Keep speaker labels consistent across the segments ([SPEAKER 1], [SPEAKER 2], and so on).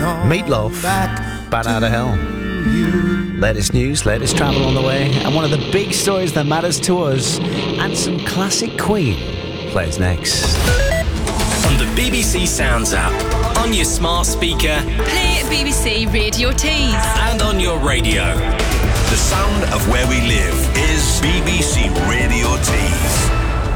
[SPEAKER 1] Meatloaf, Bat Out of Hell. Latest news, latest travel on the way, and one of the big stories that matters to us, and some classic Queen plays next.
[SPEAKER 2] On the BBC Sounds app, on your smart speaker,
[SPEAKER 3] play BBC Radio Tees,
[SPEAKER 2] and on your radio.
[SPEAKER 4] The sound of where we live is BBC Radio Tees.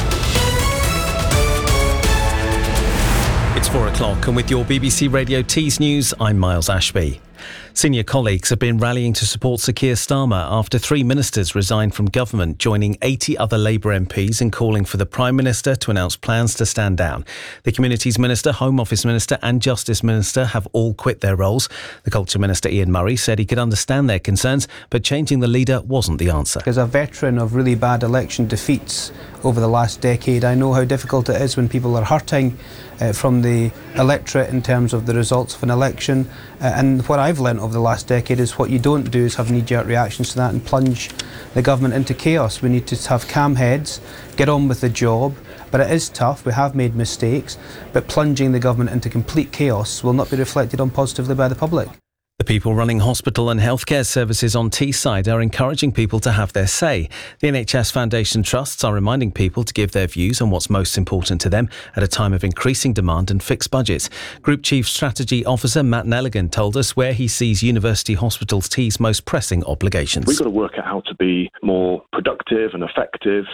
[SPEAKER 5] It's 4 o'clock, and with your BBC Radio Tees news, I'm Miles Ashby. Senior colleagues have been rallying to support Sir Keir Starmer after 3 ministers resigned from government, joining 80 other Labour MPs in calling for the Prime Minister to announce plans to stand down. The Communities Minister, Home Office Minister and Justice Minister have all quit their roles. The Culture Minister, Ian Murray, said he could understand their concerns, but changing the leader wasn't the answer.
[SPEAKER 6] As a veteran of really bad election defeats over the last decade, I know how difficult it is when people are hurting from the electorate in terms of the results of an election. And what I've learnt over the last decade is what you don't do is have knee-jerk reactions to that and plunge the government into chaos. We need to have calm heads, get on with the job, but it is tough. We have made mistakes, but plunging the government into complete chaos will not be reflected on positively by the public.
[SPEAKER 5] The people running hospital and healthcare services on Teesside are encouraging people to have their say. The NHS Foundation trusts are reminding people to give their views on what's most important to them at a time of increasing demand and fixed budgets. Group Chief Strategy Officer Matt Nelligan told us where he sees University Hospitals Tees' most pressing obligations.
[SPEAKER 7] We've got to work out how to be more productive and effective.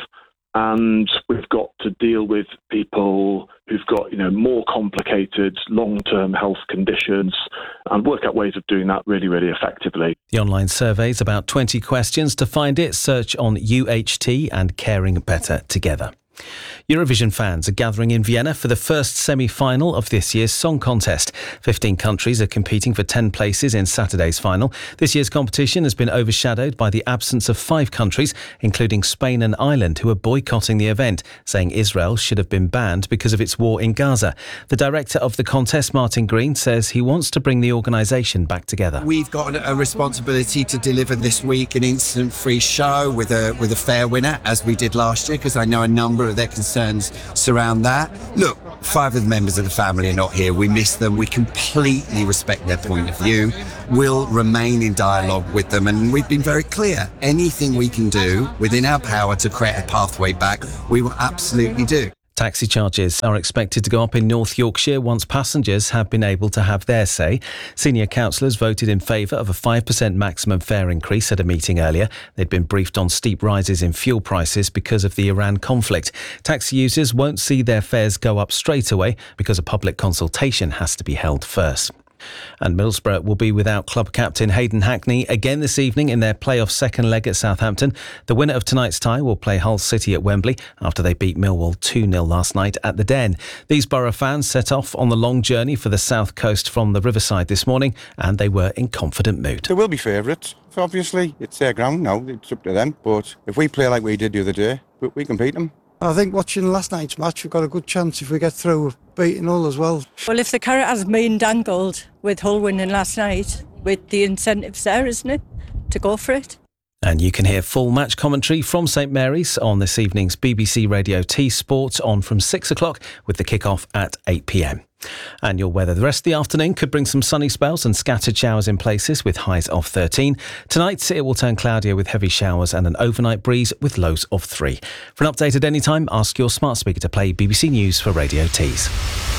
[SPEAKER 7] And we've got to deal with people who've got, more complicated long-term health conditions and work out ways of doing that really, really effectively.
[SPEAKER 5] The online survey's about 20 questions. To find it, search on UHT and Caring Better Together. Eurovision fans are gathering in Vienna for the first semi-final of this year's song contest. 15 countries are competing for 10 places in Saturday's final. This year's competition has been overshadowed by the absence of 5 countries, including Spain and Ireland, who are boycotting the event, saying Israel should have been banned because of its war in Gaza. The director of the contest, Martin Green, says he wants to bring the organisation back together.
[SPEAKER 8] We've got a responsibility to deliver this week an incident-free show with a fair winner, as we did last year, because I know a number of their concerns surround that. Look, 5 of the members of the family are not here. We miss them. We completely respect their point of view. We'll remain in dialogue with them, and we've been very clear. Anything we can do within our power to create a pathway back, we will absolutely do.
[SPEAKER 5] Taxi charges are expected to go up in North Yorkshire once passengers have been able to have their say. Senior councillors voted in favour of a 5% maximum fare increase at a meeting earlier. They'd been briefed on steep rises in fuel prices because of the Iran conflict. Taxi users won't see their fares go up straight away because a public consultation has to be held first. And Middlesbrough will be without club captain Hayden Hackney again this evening in their playoff second leg at Southampton. The winner of tonight's tie will play Hull City at Wembley after they beat Millwall 2-0 last night at the Den. These Borough fans set off on the long journey for the south coast from the Riverside this morning, and they were in confident mood.
[SPEAKER 9] There will be favourites. Obviously, it's their ground now. It's up to them. But if we play like we did the other day, we can beat them.
[SPEAKER 10] I think watching last night's match, we've got a good chance if we get through of beating Hull as well.
[SPEAKER 11] Well, if the carrot has been dangled with Hull winning last night, with the incentives there, isn't it, to go for it?
[SPEAKER 5] And you can hear full match commentary from St Mary's on this evening's BBC Radio T Sport on from 6 o'clock with the kick-off at 8 p.m. And your weather the rest of the afternoon could bring some sunny spells and scattered showers in places with highs of 13. Tonight it will turn cloudier with heavy showers and an overnight breeze with lows of 3. For an update at any time, ask your smart speaker to play BBC News for Radio Tees.